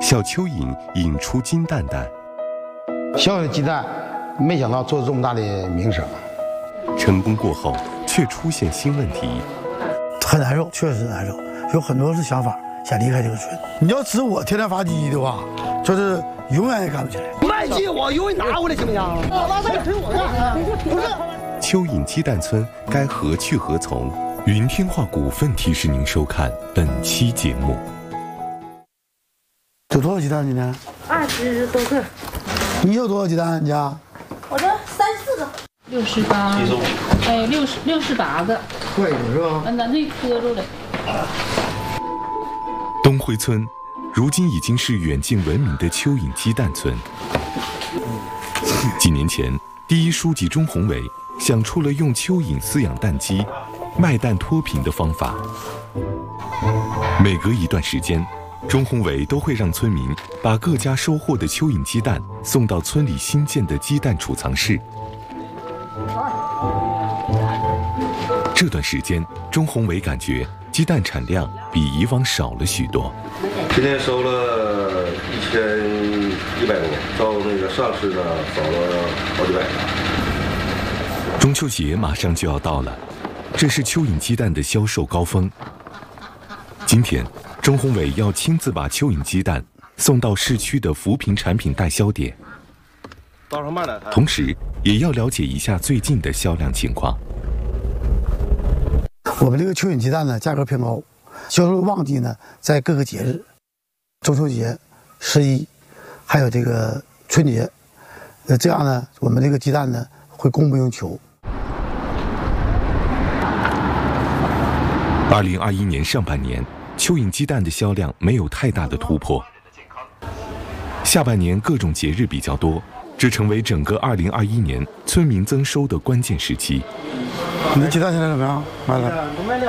小蚯蚓引出金蛋蛋。 小小的鸡蛋，没想到做这么大的名声。 成功过后，却出现新问题， 很难受，确实难受，有很多是想法想离开这个村。你要指我天天发鸡的话，就是永远也干不起来。 卖鸡我永远拿回来行不行？我拉这个腿我干，不是。 蚯蚓鸡蛋村该何去何从？云天化股份提示您收看本期节目。 有多少鸡蛋今天 ？20多个。 你有多少鸡蛋？你家？ 我这34个。68，哎，68个。 贵的是吧？ 那磕住了。 东辉村，如今已经是远近闻名的蚯蚓鸡蛋村。几年前，第一书记钟宏伟想出了用蚯蚓饲养蛋鸡、卖蛋脱贫的方法。每隔一段时间，钟宏伟都会让村民把各家收获的蚯蚓鸡蛋送到村里新建的鸡蛋储藏室。这段时间，钟宏伟感觉鸡蛋产量比以往少了许多。 今天收了1100多个，照那个上市的少了好几百个。 中秋节马上就要到了，这是蚯蚓鸡蛋的销售高峰。今天，钟宏伟要亲自把蚯蚓鸡蛋送到市区的扶贫产品代销点，同时也要了解一下最近的销量情况。 我们这个蚯蚓鸡蛋呢，价格偏高，销售旺季呢在各个节日，中秋节、11，还有这个春节，这样呢，我们这个鸡蛋呢会供不应求。 2021年上半年，蚯蚓鸡蛋的销量没有太大的突破。下半年各种节日比较多，这成为整个2021年村民增收的关键时期。 你的鸡蛋现在怎么样？卖了？